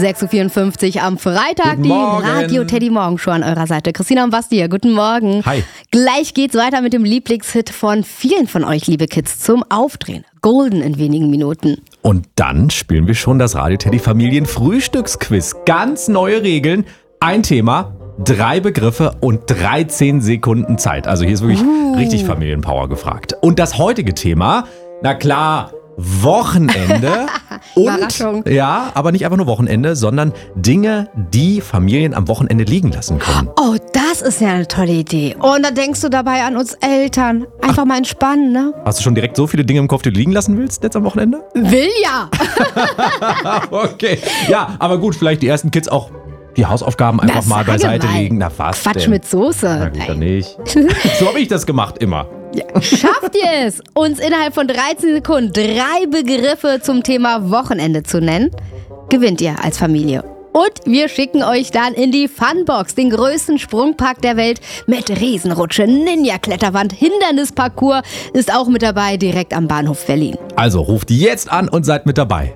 6.54 Uhr am Freitag, Guten die Morgen. Radio Teddy Morgenshow an eurer Seite. Christina und Basti hier, guten Morgen. Hi. Gleich geht's weiter mit dem Lieblingshit von vielen von euch, liebe Kids, zum Aufdrehen. Golden in wenigen Minuten. Und dann spielen wir schon das Radio Teddy Familien Frühstücksquiz. Ganz neue Regeln, ein Thema, 3 Begriffe und 13 Sekunden Zeit. Also hier ist wirklich richtig Familienpower gefragt. Und das heutige Thema, na klar, Wochenende. Überraschung. Ja, aber nicht einfach nur Wochenende, sondern Dinge, die Familien am Wochenende liegen lassen können. Oh, das ist ja eine tolle Idee. Und da denkst du dabei an uns Eltern. Einfach mal entspannen, ne? Hast du schon direkt so viele Dinge im Kopf, die du liegen lassen willst jetzt am Wochenende? Will ja. Okay. Ja, aber gut, vielleicht die ersten Kids auch die Hausaufgaben einfach mal sage beiseite mal. legen. Na was Quatsch denn? mit Soße. Na gut, dann nicht. So habe ich das gemacht immer. Schafft ihr es, uns innerhalb von 13 Sekunden 3 Begriffe zum Thema Wochenende zu nennen? Gewinnt ihr als Familie. Und wir schicken euch dann in die Funbox, den größten Sprungpark der Welt mit Riesenrutsche, Ninja-Kletterwand, Hindernisparcours ist auch mit dabei, direkt am Bahnhof Berlin. Also ruft jetzt an und seid mit dabei.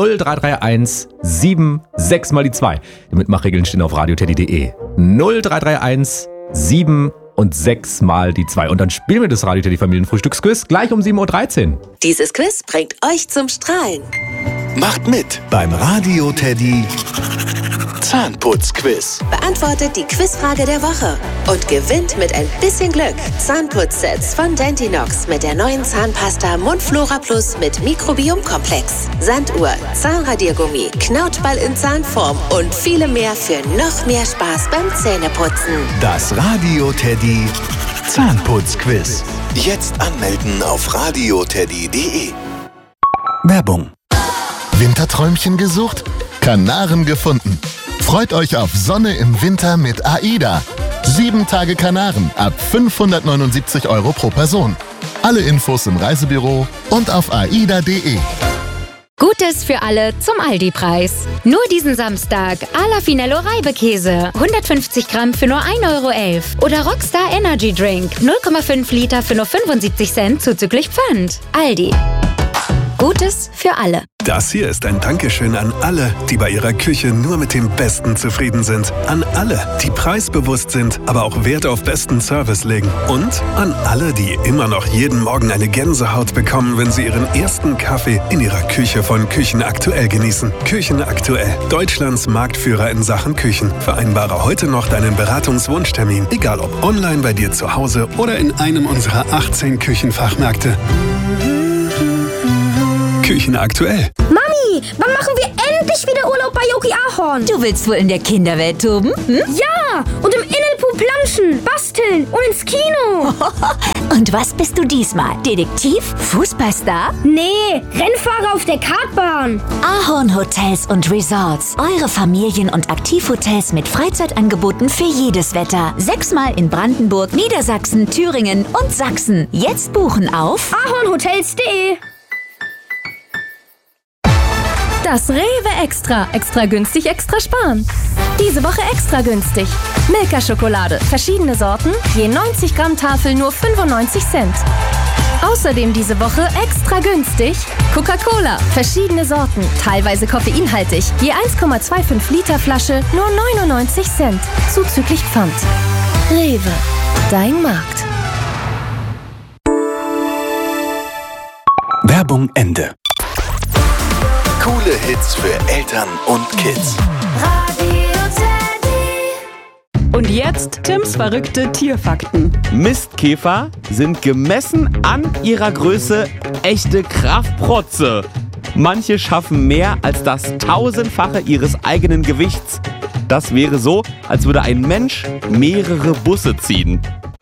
0331 76 mal die 2. Die Mitmachregeln stehen auf radioteddy.de. 0331 7 und 6 mal die 2. Und dann spielen wir das Radio Teddy Familienfrühstücksquiz gleich um 7.13 Uhr. Dieses Quiz bringt euch zum Strahlen. Macht mit beim Radio Teddy Zahnputzquiz. Beantwortet die Quizfrage der Woche und gewinnt mit ein bisschen Glück Zahnputzsets von Dentinox mit der neuen Zahnpasta Mundflora Plus mit Mikrobiomkomplex, Sanduhr, Zahnradiergummi, Knautball in Zahnform und viele mehr für noch mehr Spaß beim Zähneputzen. Das Radio Teddy Zahnputzquiz. Jetzt anmelden auf radioteddy.de. Werbung. Winterträumchen gesucht? Kanaren gefunden. Freut euch auf Sonne im Winter mit AIDA. 7 Tage Kanaren ab 579 € pro Person. Alle Infos im Reisebüro und auf aida.de. Gutes für alle zum Aldi-Preis. Nur diesen Samstag Ala Finello Reibekäse. 150 Gramm für nur 1,11 € Oder Rockstar Energy Drink. 0,5 Liter für nur 75 Cent zuzüglich Pfand. Aldi. Gutes für alle. Das hier ist ein Dankeschön an alle, die bei ihrer Küche nur mit dem Besten zufrieden sind. An alle, die preisbewusst sind, aber auch Wert auf besten Service legen. Und an alle, die immer noch jeden Morgen eine Gänsehaut bekommen, wenn sie ihren ersten Kaffee in ihrer Küche von Küchen Aktuell genießen. Küchen Aktuell, Deutschlands Marktführer in Sachen Küchen. Vereinbare heute noch deinen Beratungswunschtermin, egal ob online bei dir zu Hause oder in einem unserer 18 Küchenfachmärkte. Küchen Aktuell. Mami, wann machen wir endlich wieder Urlaub bei Yogi Ahorn? Du willst wohl in der Kinderwelt toben? Ja, und im Innenpool planschen, basteln und ins Kino. Und was bist du diesmal? Detektiv? Fußballstar? Nee, Rennfahrer auf der Kartbahn. Ahorn Hotels und Resorts. Eure Familien- und Aktivhotels mit Freizeitangeboten für jedes Wetter. 6-mal in Brandenburg, Niedersachsen, Thüringen und Sachsen. Jetzt buchen auf ahornhotels.de. Das Rewe Extra. Extra günstig, extra sparen. Diese Woche extra günstig. Milka-Schokolade. Verschiedene Sorten. Je 90 Gramm Tafel nur 95 Cent. Außerdem diese Woche extra günstig. Coca-Cola. Verschiedene Sorten. Teilweise koffeinhaltig. Je 1,25 Liter Flasche nur 99 Cent. Zuzüglich Pfand. Rewe. Dein Markt. Werbung Ende. Coole Hits für Eltern und Kids. Und jetzt Tims verrückte Tierfakten. Mistkäfer sind gemessen an ihrer Größe echte Kraftprotze. Manche schaffen mehr als das 1000-fache ihres eigenen Gewichts. Das wäre so, als würde ein Mensch mehrere Busse ziehen.